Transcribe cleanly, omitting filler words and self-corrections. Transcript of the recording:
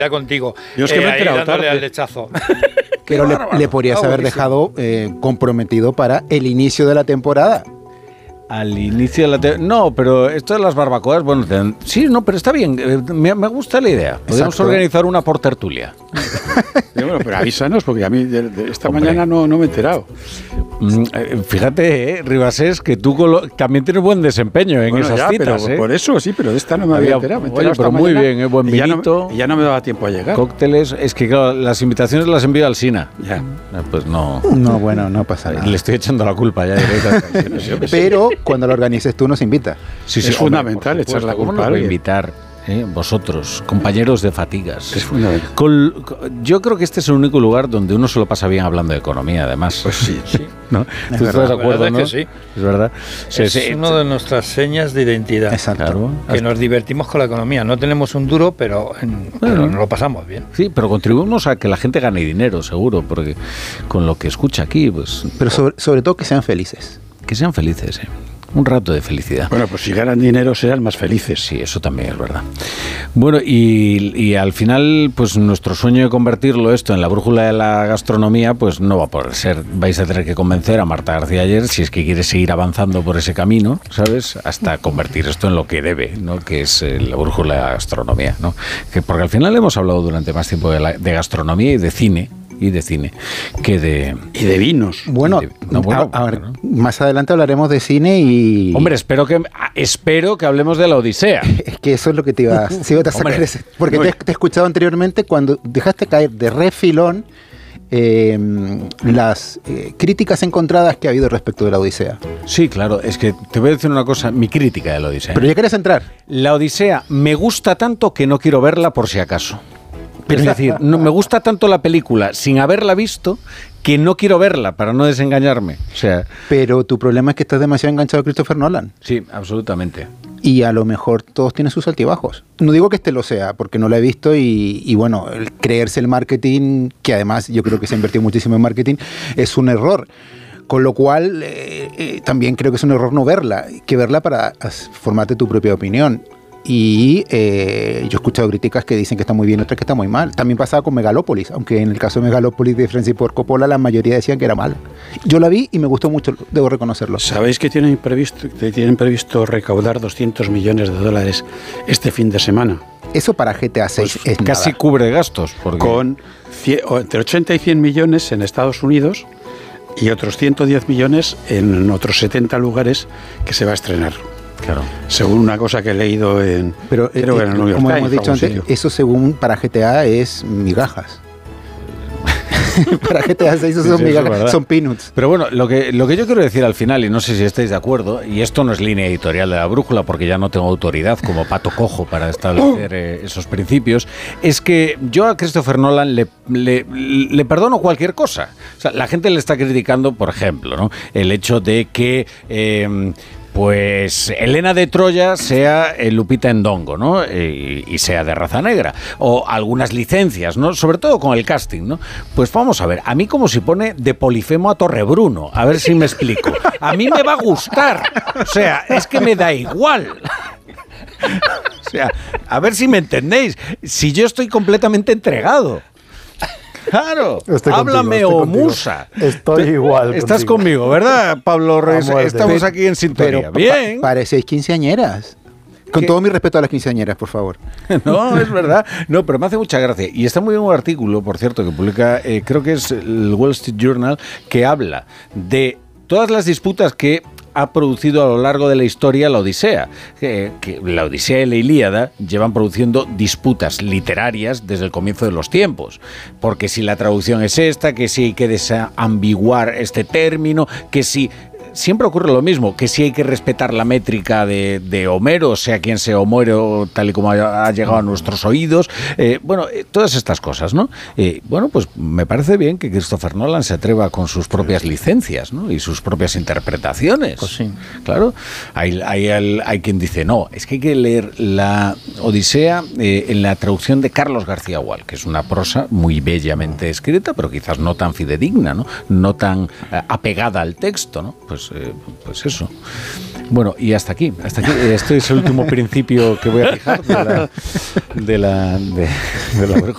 Ya contigo. Yo es que me he enterado dándole tarde. al lechazo. Pero le podrías haber dejado comprometido para el inicio de la temporada. Al inicio de la no, pero esto de las barbacoas, bueno, sí, no, pero está bien, me gusta la idea. Podemos organizar una por tertulia. Bueno, pero avísanos, porque a mí esta mañana no me he enterado. Fíjate, Ribasés, que tú también tienes buen desempeño en esas citas. Pero por eso, sí, pero de esta no me había enterado. Oye, pero muy bien, buen vinito. Ya no me daba tiempo a llegar. Cócteles, es que claro, las invitaciones las envío al SINA. Ya. Pues no. No, bueno, no pasa nada. Le estoy echando la culpa ya directamente. Pero cuando lo organices tú nos invita. Sí, es fundamental echar la culpa a alguien. Invitar, vosotros, compañeros de fatigas. Es fundamental. Yo creo que este es el único lugar donde uno se lo pasa bien hablando de economía, además. Pues sí. ¿No? ¿Tú estás de acuerdo, no? Es que sí. Es verdad. Es una de nuestras señas de identidad. Exacto. Claro. Que nos divertimos con la economía. No tenemos un duro, pero nos lo pasamos bien. Sí, pero contribuimos a que la gente gane dinero, seguro, porque con lo que escucha aquí, pues... Pero sobre todo que sean felices. Que sean felices, un rato de felicidad. Bueno, pues si ganan dinero serán más felices. Sí, eso también es verdad. Bueno, y al final, pues nuestro sueño de convertirlo esto en la brújula de la gastronomía, pues no va a poder ser. Vais a tener que convencer a Marta García Aller, si es que quiere seguir avanzando por ese camino, ¿sabes? Hasta convertir esto en lo que debe, ¿no? Que es la brújula de la gastronomía, ¿no? Porque al final hemos hablado durante más tiempo de gastronomía y de cine, que de... Y de vinos. Bueno, más adelante hablaremos de cine y... Hombre, espero que hablemos de la Odisea. Es que eso es lo que te iba a sacar. Porque te he escuchado anteriormente cuando dejaste caer de refilón las críticas encontradas que ha habido respecto de la Odisea. Sí, claro, es que te voy a decir una cosa, mi crítica de la Odisea. Pero ya quieres entrar. La Odisea me gusta tanto que no quiero verla por si acaso. Es decir, no, me gusta tanto la película sin haberla visto que no quiero verla para no desengañarme. O sea, pero tu problema es que estás demasiado enganchado a Christopher Nolan. Sí, absolutamente. Y a lo mejor todos tienen sus altibajos. No digo que este lo sea, porque no lo he visto y bueno, el creerse el marketing, que además yo creo que se ha invertido muchísimo en marketing, es un error. Con lo cual, también creo que es un error no verla, que verla para formarte tu propia opinión. Y yo he escuchado críticas que dicen que está muy bien, otras que está muy mal. También pasaba con Megalópolis, aunque en el caso de Megalópolis de Francis Ford Coppola la mayoría decían que era mal. Yo la vi y me gustó mucho, debo reconocerlo. ¿Sabéis que tienen previsto recaudar $200 millones este fin de semana? Eso para GTA 6 pues es casi nada. Cubre gastos. Porque... Con entre 80 y 100 millones en Estados Unidos y otros 110 millones en otros 70 lugares que se va a estrenar. Claro. Según una cosa que he leído en Pero creo que en el New York como Times, hemos dicho antes, eso según para GTA es migajas. Para GTA 6 eso son migajas, son peanuts. Pero bueno, lo que yo quiero decir al final, y no sé si estáis de acuerdo, y esto no es línea editorial de la brújula porque ya no tengo autoridad como pato cojo para establecer esos principios, es que yo a Christopher Nolan le perdono cualquier cosa. O sea, la gente le está criticando, por ejemplo, ¿no? El hecho de que pues Helena de Troya sea Lupita Nyong'o, ¿no? Y sea de raza negra. O algunas licencias, ¿no? Sobre todo con el casting, ¿no? Pues vamos a ver, a mí como si pone de Polifemo a Torrebruno, a ver si me explico. A mí me va a gustar. O sea, es que me da igual. O sea, a ver si me entendéis. Si yo estoy completamente entregado. Claro, háblame o musa. Estoy igual. Estás conmigo, ¿verdad, Pablo Reyes? Estamos aquí en sintonía. Pero bien. Parecéis quinceañeras. Con todo mi respeto a las quinceañeras, por favor. No, es verdad. No, pero me hace mucha gracia. Y está muy bien un artículo, por cierto, que publica, creo que es el Wall Street Journal, que habla de todas las disputas que ha producido a lo largo de la historia la Odisea. Que la Odisea y la Ilíada llevan produciendo disputas literarias desde el comienzo de los tiempos. Porque si la traducción es esta, que si hay que desambiguar este término, que si... Siempre ocurre lo mismo, que si hay que respetar la métrica de Homero, sea quien sea Homero, tal y como ha llegado a nuestros oídos. Todas estas cosas, ¿no? Bueno, pues me parece bien que Christopher Nolan se atreva con sus propias licencias, ¿no? Y sus propias interpretaciones. Pues sí. Claro. Hay quien dice, no, es que hay que leer la Odisea en la traducción de Carlos García Gual, que es una prosa muy bellamente escrita, pero quizás no tan fidedigna, ¿no? No tan apegada al texto, ¿no? Pues eso. Bueno, y hasta aquí. Este es el último principio que voy a fijar de la